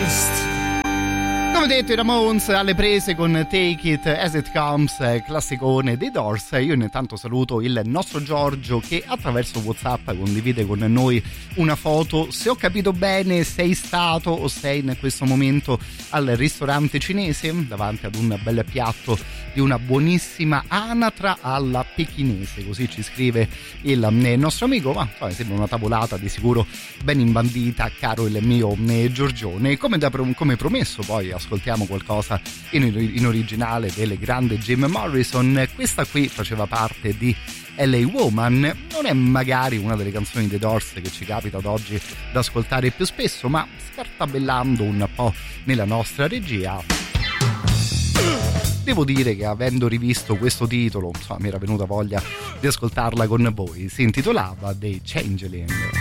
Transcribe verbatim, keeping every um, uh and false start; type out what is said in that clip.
Come detto, i Ramones alle prese con Take It As It Comes, classicone dei Doors. Io intanto saluto il nostro Giorgio che attraverso WhatsApp condivide con noi una foto. Se ho capito bene, sei stato o sei in questo momento al ristorante cinese davanti ad un bel piatto di una buonissima anatra alla pechinese, così ci scrive il nostro amico. Ma poi sembra una tavolata di sicuro ben imbandita, caro il mio Giorgione. Come, da, come promesso, poi ascoltiamo qualcosa in, in originale del grande Jim Morrison. Questa qui faceva parte di L A Woman. Non è magari una delle canzoni dei Doors che ci capita ad oggi da ascoltare più spesso, ma scartabellando un po' nella nostra regia, devo dire che avendo rivisto questo titolo, insomma, mi era venuta voglia di ascoltarla con voi. Si intitolava The Changeling.